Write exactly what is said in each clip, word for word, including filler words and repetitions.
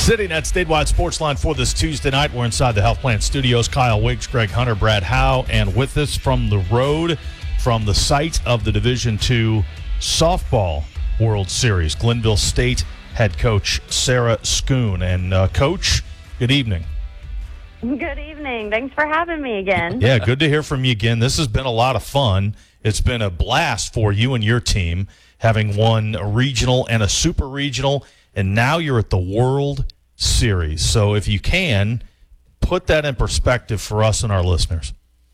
Sitting at Statewide Sports Line for this Tuesday night, we're inside the Health Plan Studios. Kyle Wiggs, Greg Hunter, Brad Howe, and with us from the road, from the site of the Division two Softball World Series, Glenville State head coach Sarah Schoon. And, uh, Coach, good evening. Good evening. Thanks for having me again. Yeah, good to hear from you again. This has been a lot of fun. It's been a blast for you and your team, having won a regional and a super regional, and now you're at the World Series. So if you can, put that in perspective for us and our listeners.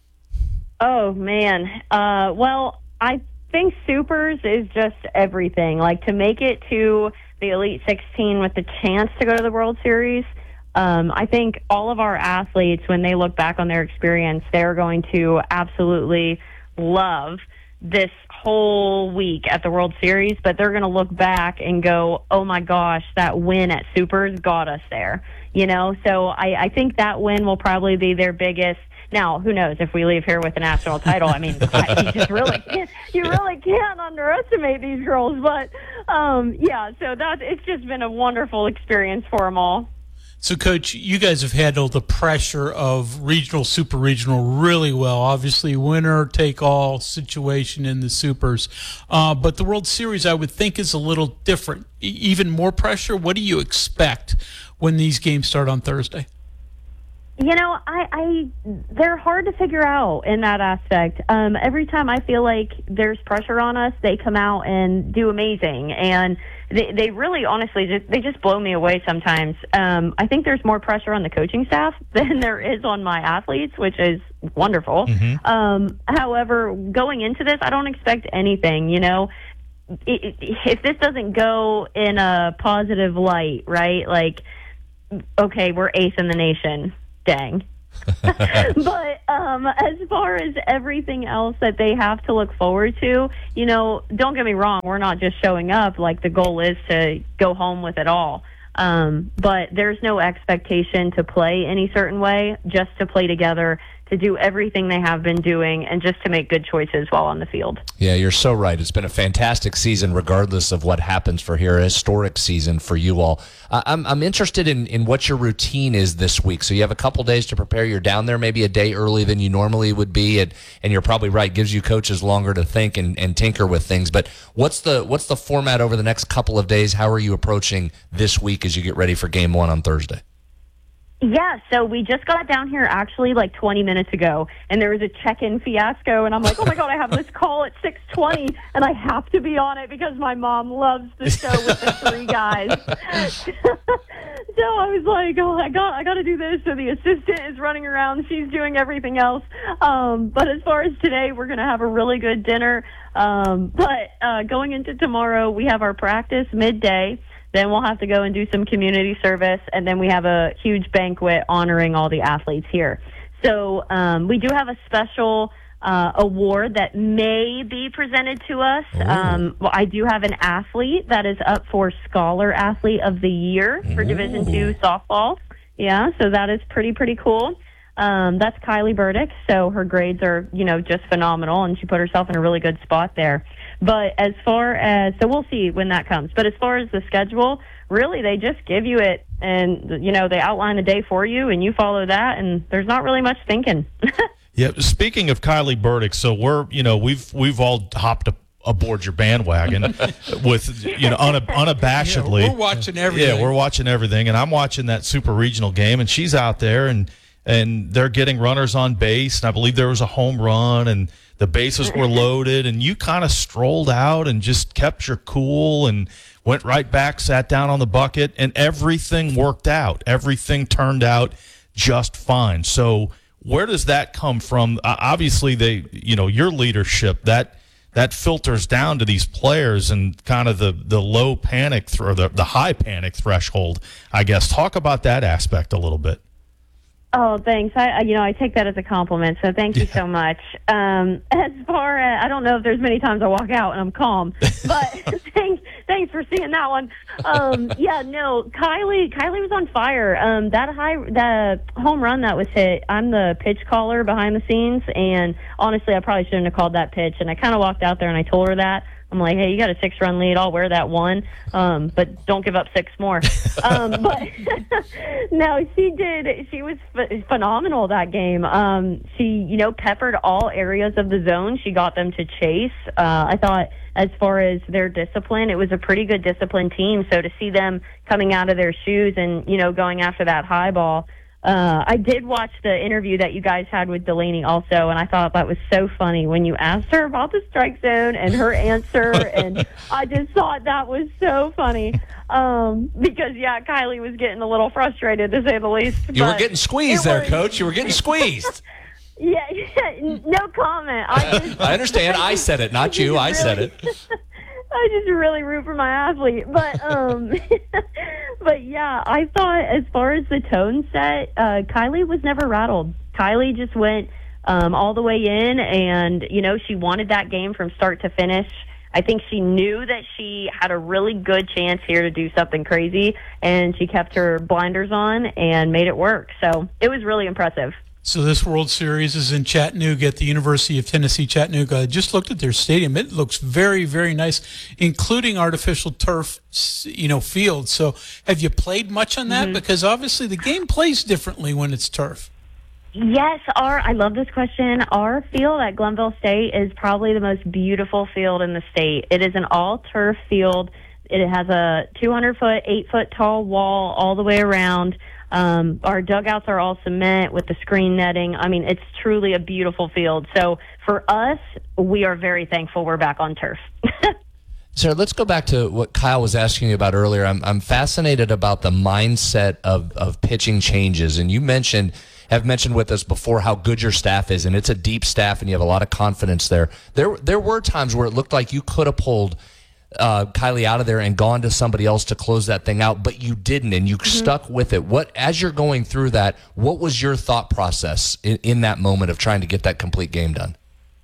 Oh, man. Uh, well, I think Supers is just everything. Like, to make it to the Elite sixteen with the chance to go to the World Series, um, I think all of our athletes, when they look back on their experience, they're going to absolutely love this whole week at the World Series, but they're going to look back and go, oh my gosh, that win at Supers got us there. You know, so I, I think that win will probably be their biggest. Now, who knows if we leave here with a national title? I mean, I, you just really can't, you really can't underestimate these girls. But um, yeah, so that it's just been a wonderful experience for them all. So, Coach, you guys have handled the pressure of regional, super regional really well. Obviously, winner-take-all situation in the Supers. Uh, but the World Series, I would think, is a little different. E- even more pressure. What do you expect when these games start on Thursday? You know, I, I they're hard to figure out in that aspect. Um, every time I feel like there's pressure on us, they come out and do amazing, and they they really, honestly, just they just blow me away sometimes. Um, I think there's more pressure on the coaching staff than there is on my athletes, which is wonderful. Mm-hmm. Um, however, going into this, I don't expect anything. You know, it, it, if this doesn't go in a positive light, right? Like, okay, we're eighth in the nation. Dang. But um, as far as everything else that they have to look forward to, you know, don't get me wrong, we're not just showing up. Like, the goal is to go home with it all. Um, but there's no expectation to play any certain way, just to play together, to do everything they have been doing, and just to make good choices while on the field. Yeah, you're so right. It's been a fantastic season, regardless of what happens for here. A historic season for you all. Uh, I'm I'm interested in, in what your routine is this week. So you have a couple days to prepare. You're down there maybe a day early than you normally would be, and, and you're probably right. Gives you coaches longer to think and, and tinker with things. But what's the what's the format over the next couple of days? How are you approaching this week as you get ready for game one on Thursday? Yeah, so we just got down here actually like twenty minutes ago, and there was a check-in fiasco, and I'm like, oh my God, I have this call at six twenty, and I have to be on it because my mom loves the show with the three guys. So I was like, oh, I got I got to do this. So the assistant is running around. She's doing everything else. Um, but as far as today, we're going to have a really good dinner. Um, but uh, going into tomorrow, we have our practice midday. Then we'll have to go and do some community service, and then we have a huge banquet honoring all the athletes here. So um, we do have a special uh, award that may be presented to us. Um, well, I do have an athlete that is up for Scholar Athlete of the Year for Ooh. Division two softball. Yeah, so that is pretty, pretty cool. Um, that's Kylie Burdick, so her grades are, you know, just phenomenal, and she put herself in a really good spot there. But as far as, so we'll see when that comes. But as far as the schedule, really they just give you it, and, you know, they outline a day for you, and you follow that, and there's not really much thinking. Yeah, speaking of Kylie Burdick, so we're, you know, we've we've all hopped up aboard your bandwagon with, you know, un- unabashedly. Yeah, we're watching everything. Yeah, we're watching everything, and I'm watching that super regional game, and she's out there, and and they're getting runners on base, and I believe there was a home run, and the bases were loaded, and you kind of strolled out and just kept your cool and went right back, sat down on the bucket, and everything worked out. Everything turned out just fine. So where does that come from? Uh, obviously, they, you know, your leadership, that that filters down to these players and kind of the, the low panic th- or the, the high panic threshold, I guess. Talk about that aspect a little bit. Oh, thanks. I, I- you know, I take that as a compliment, so thank you so much. Um, as far as, I don't know if there's many times I walk out and I'm calm, but thanks, thanks for seeing that one. Um, yeah, no, Kylie, Kylie was on fire. Um, that high, the home run that was hit, I'm the pitch caller behind the scenes, and honestly, I probably shouldn't have called that pitch, and I kind of walked out there and I told her that, I'm like, hey, you got a six-run lead. I'll wear that one, um, but don't give up six more. um, but no, she did. She was ph- phenomenal that game. Um, she, you know, peppered all areas of the zone. She got them to chase. Uh, I thought as far as their discipline, it was a pretty good disciplined team. So to see them coming out of their shoes and, you know, going after that high ball, Uh, I did watch the interview that you guys had with Delaney also, and I thought that was so funny when you asked her about the strike zone and her answer, and I just thought that was so funny um, because, yeah, Kylie was getting a little frustrated, to say the least. You were but getting squeezed it there, was- Coach. You were getting squeezed. Yeah, yeah, no comment. I, just, I understand. I said it, not you. I said it. I just really root for my athlete, but um, but yeah, I thought as far as the tone set, uh, Kylie was never rattled. Kylie just went um, all the way in, and you know she wanted that game from start to finish. I think she knew that she had a really good chance here to do something crazy, and she kept her blinders on and made it work. So it was really impressive. So this World Series is in Chattanooga at the University of Tennessee, Chattanooga. I just looked at their stadium. It looks very, very nice, including artificial turf, you know, field. So have you played much on that? Mm-hmm. Because obviously the game plays differently when it's turf. Yes, our I love this question. Our field at Glenville State is probably the most beautiful field in the state. It is an all-turf field. It has a two hundred foot, eight foot tall wall all the way around. Um, our dugouts are all cement with the screen netting. I mean, it's truly a beautiful field. So for us, we are very thankful we're back on turf. Sarah, let's go back to what Kyle was asking you about earlier. I'm I'm fascinated about the mindset of, of pitching changes. And you mentioned, have mentioned with us before how good your staff is, and it's a deep staff, and you have a lot of confidence there. There, there were times where it looked like you could have pulled Uh, Kylie out of there and gone to somebody else to close that thing out, but you didn't, and you mm-hmm. stuck with it. What, as you're going through that, what was your thought process in, in that moment of trying to get that complete game done?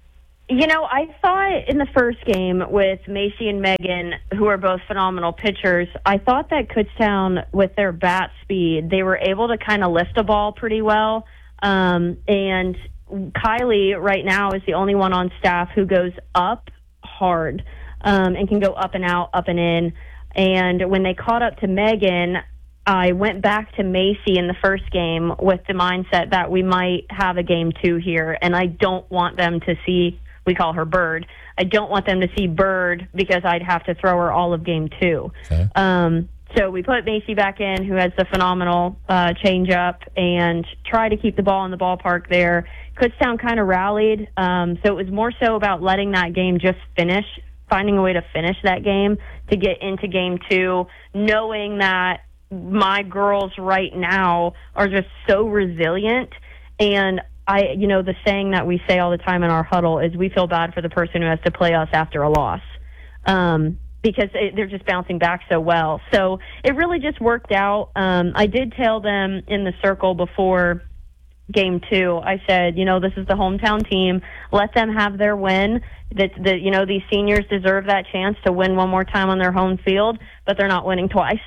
You know, I thought in the first game with Macy and Megan, who are both phenomenal pitchers, I thought that Kutztown, with their bat speed, they were able to kind of lift a ball pretty well. Um, and Kylie right now is the only one on staff who goes up hard. Um, and can go up and out, up and in. And when they caught up to Megan, I went back to Macy in the first game with the mindset that we might have a game two here. And I don't want them to see, we call her Bird, I don't want them to see Bird because I'd have to throw her all of game two. Okay. Um, so we put Macy back in, who has the phenomenal uh, changeup, and try to keep the ball in the ballpark there. Kutztown kind of rallied. Um, so it was more so about letting that game just finish, finding a way to finish that game to get into game two, knowing that my girls right now are just so resilient. And I, you know, the saying that we say all the time in our huddle is we feel bad for the person who has to play us after a loss, um, because it, they're just bouncing back so well. So it really just worked out. Um, I did tell them in the circle before game two, I said, you know, this is the hometown team. Let them have their win. That the you know these seniors deserve that chance to win one more time on their home field, but they're not winning twice.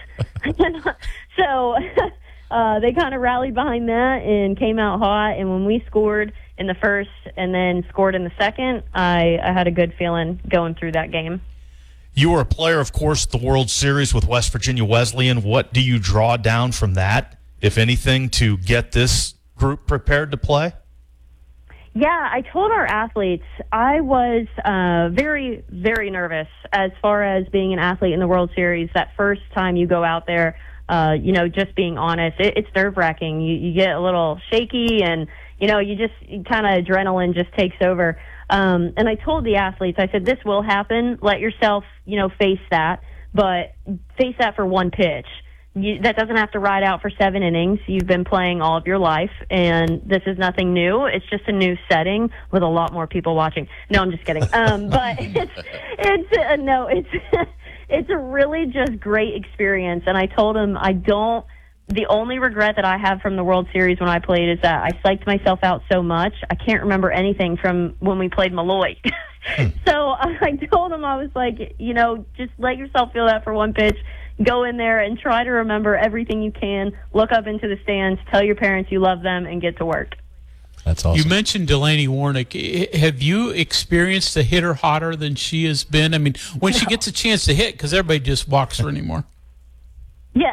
So uh, they kind of rallied behind that and came out hot. And when we scored in the first and then scored in the second, I, I had a good feeling going through that game. You were a player, of course, at the World Series with West Virginia Wesleyan. What do you draw down from that, if anything, to get this group prepared to play? Yeah, I told our athletes I was uh, very, very nervous as far as being an athlete in the World Series. That first time you go out there, uh, you know, just being honest, it, it's nerve-wracking. You, you get a little shaky, and, you know, you just kind of adrenaline just takes over. Um, and I told the athletes, I said, this will happen. Let yourself, you know, face that, but face that for one pitch. You, that doesn't have to ride out for seven innings. You've been playing all of your life, and this is nothing new. It's just a new setting with a lot more people watching. No, I'm just kidding. Um, but it's it's uh, no, it's it's a really just great experience. And I told him I don't. The only regret that I have from the World Series when I played is that I psyched myself out so much. I can't remember anything from when we played Malloy. So I told him, I was like, you know, just let yourself feel that for one pitch. Go in there and try to remember everything you can. Look up into the stands. Tell your parents you love them and get to work. That's awesome. You mentioned Delaney Warnick. I- Have you experienced a hitter hotter than she has been? I mean, when she gets a chance to hit, because everybody just walks her anymore. Yeah.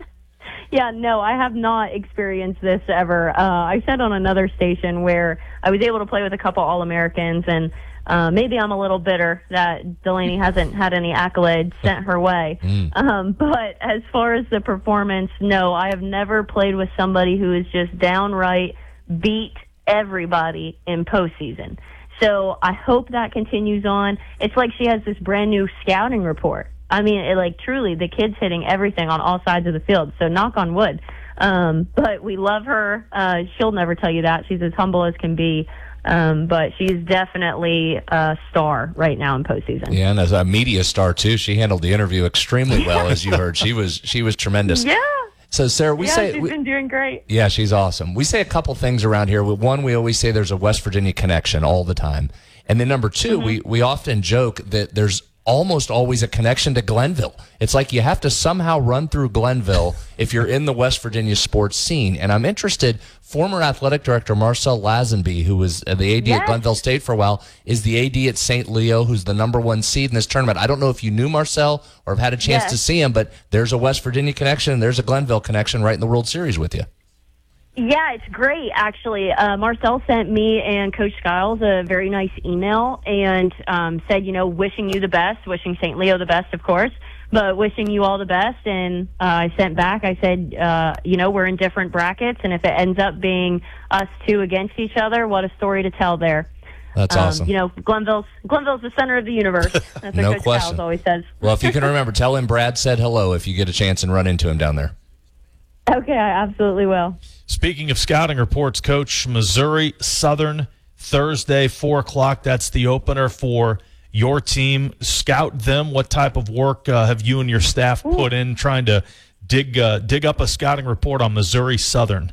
Yeah, no, I have not experienced this ever. Uh, I said on another station where I was able to play with a couple All-Americans, and uh, maybe I'm a little bitter that Delaney hasn't had any accolades sent her way. Mm. Um, but as far as the performance, no, I have never played with somebody who is just downright beat everybody in postseason. So I hope that continues on. It's like she has this brand new scouting report. I mean, it, like, truly, the kid's hitting everything on all sides of the field, so knock on wood. Um, but we love her. Uh, she'll never tell you that. She's as humble as can be. Um, but she's definitely a star right now in postseason. Yeah, and as a media star, too, she handled the interview extremely well, as you heard. She was she was tremendous. Yeah. So, Sarah, we yeah, say... she's we, been doing great. Yeah, she's awesome. We say a couple things around here. One, we always say there's a West Virginia connection all the time. And then number two, Mm-hmm. we, we often joke that there's almost always a connection to Glenville. It's like you have to somehow run through Glenville if you're in the West Virginia sports scene. And I'm interested, former athletic director Marcel Lazenby, who was the A D Yes. at Glenville State for a while, is the A D at Saint Leo, who's the number one seed in this tournament. I don't know if you knew Marcel or have had a chance Yes. to see him, but there's a West Virginia connection and there's a Glenville connection right in the World Series with you. Yeah, it's great, actually. Uh, Marcel sent me and Coach Skiles a very nice email and um, said, you know, wishing you the best, wishing Saint Leo the best, of course, but wishing you all the best. And uh, I sent back, I said, uh, you know, we're in different brackets, and if it ends up being us two against each other, what a story to tell there. That's Um, awesome. You know, Glenville's Glenville's the center of the universe. That's what No Coach question. Skiles always says. Well, if you can remember, tell him Brad said hello if you get a chance and run into him down there. Okay, I absolutely will. Speaking of scouting reports, Coach, Missouri Southern, Thursday, four o'clock. That's the opener for your team. Scout them. What type of work uh, have you and your staff put in trying to dig uh, dig up a scouting report on Missouri Southern?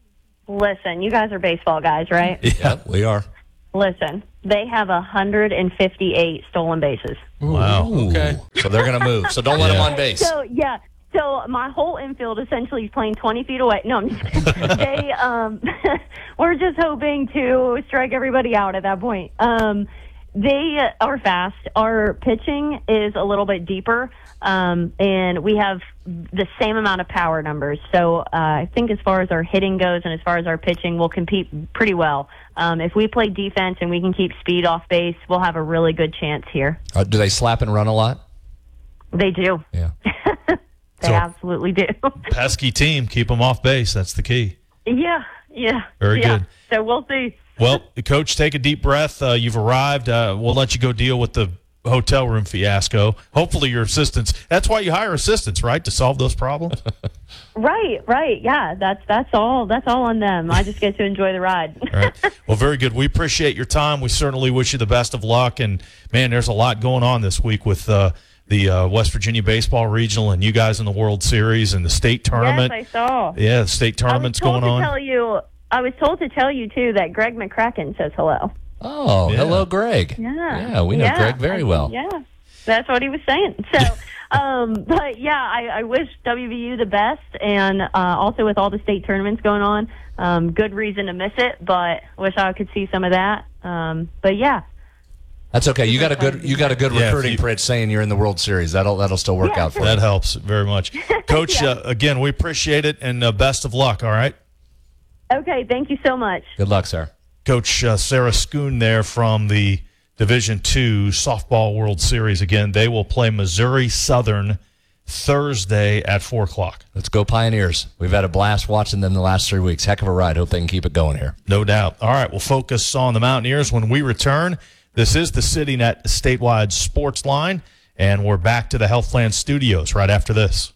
Listen, you guys are baseball guys, right? Yeah, we are. Listen, they have one hundred fifty-eight stolen bases. Wow. Okay. So they're going to move. So don't let Yeah. them on base. So, yeah. So my whole infield essentially is playing twenty feet away. No, I'm just kidding. they, um, we're just hoping to strike everybody out at that point. Um, they are fast. Our pitching is a little bit deeper, um, and we have the same amount of power numbers. So uh, I think as far as our hitting goes and as far as our pitching, we'll compete pretty well. Um, if we play defense and we can keep speed off base, we'll have a really good chance here. Uh, do they slap and run a lot? They do. Yeah. They So- absolutely do. Pesky team. Keep them off base. That's the key. Yeah, yeah. Very yeah. good. So we'll see. Well, Coach, take a deep breath. Uh, you've arrived. Uh, we'll let you go deal with the hotel room fiasco. Hopefully your assistants. That's why you hire assistants, right, to solve those problems? Right, right. Yeah, that's that's all. That's all on them. I just get to enjoy the ride. All right. Well, very good. We appreciate your time. We certainly wish you the best of luck. And, man, there's a lot going on this week with uh, the uh, West Virginia Baseball Regional and you guys in the World Series and the state tournament. Yes, I saw. Yeah, the state I was tournament's told going to on. tell you. I was told to tell you too that Greg McCracken says hello. Oh, Yeah. hello, Greg. Yeah. Yeah, we know Yeah, Greg very I- well. Yeah, that's what he was saying. So, um, but yeah, I, I wish W V U the best, and uh, also with all the state tournaments going on, um, good reason to miss it. But wish I could see some of that. Um, but yeah. That's okay. You got a good you got a good Yeah, if recruiting you- pitch saying you're in the World Series. That'll that'll still work Yeah, out for sure. you. That helps very much. Coach, Yeah. uh, again, we appreciate it, and uh, best of luck, all right? Okay. Thank you so much. Good luck, sir. Coach uh, Sarah Schoon there from the Division two Softball World Series. Again, they will play Missouri Southern Thursday at four o'clock. Let's go Pioneers. We've had a blast watching them the last three weeks. Heck of a ride. Hope they can keep it going here. No doubt. All right, we'll focus on the Mountaineers when we return. This is the CityNet Statewide Sports Line, and we're back to the Health Plan Studios right after this.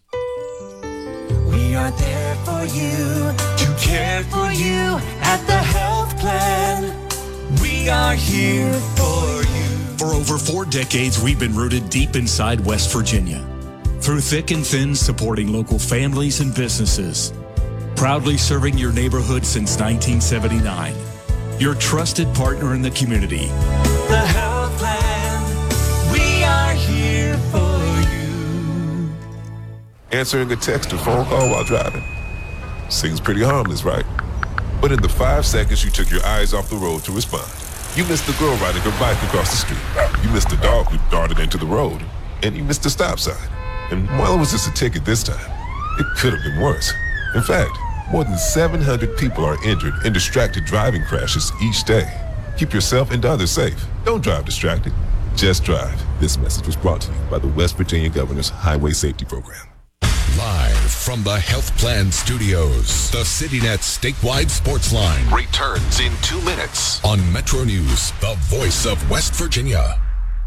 We are there for you, to care for you at the Health Plan. We are here for you. For over four decades, we've been rooted deep inside West Virginia. Through thick and thin, supporting local families and businesses. Proudly serving your neighborhood since nineteen seventy-nine. Your trusted partner in the community. The Health Plan. We are here for you. Answering a text or phone call while driving. Seems pretty harmless, right? But in the five seconds you took your eyes off the road to respond, you missed the girl riding her bike across the street. You missed the dog who darted into the road. And you missed the stop sign. And while it was just a ticket this time, it could have been worse. In fact, more than seven hundred people are injured in distracted driving crashes each day. Keep yourself and others safe. Don't drive distracted. Just drive. This message was brought to you by the West Virginia Governor's Highway Safety Program. Live from the Health Plan Studios, the CityNet statewide sports line returns in two minutes on Metro News, the voice of West Virginia.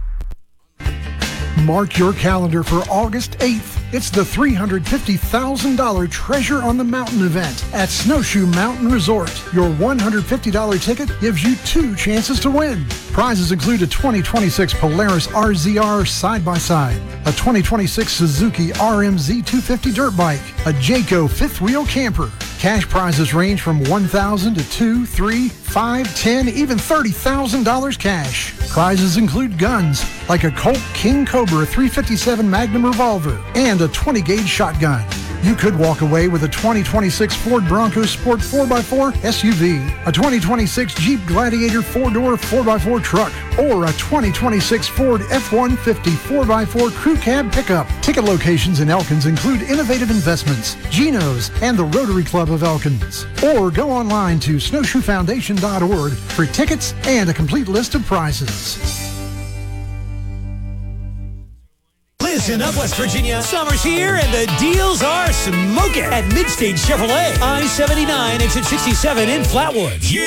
Mark your calendar for August eighth. It's the three hundred fifty thousand dollars Treasure on the Mountain event at Snowshoe Mountain Resort. Your one hundred fifty dollars ticket gives you two chances to win. Prizes include a twenty twenty-six Polaris R Z R side-by-side, a twenty twenty-six Suzuki R M Z two fifty dirt bike, a Jayco fifth wheel camper. Cash prizes range from one thousand dollars to two, three, five, ten, even thirty thousand dollars cash. Prizes include guns like a Colt King Cobra three fifty-seven Magnum revolver and a twenty gauge shotgun. You could walk away with a twenty twenty-six Ford Bronco Sport four by four S U V, a twenty twenty-six Jeep Gladiator four-door four by four truck, or a twenty twenty-six Ford F one fifty four by four Crew Cab pickup. Ticket locations in Elkins include Innovative Investments, Geno's, and the Rotary Club of Elkins. Or go online to snowshoe foundation dot org for tickets and a complete list of prizes. Listen up, West Virginia. Summer's here and the deals are smoking at Midstage Chevrolet, I seventy-nine, exit sixty-seven in Flatwoods. Yeah.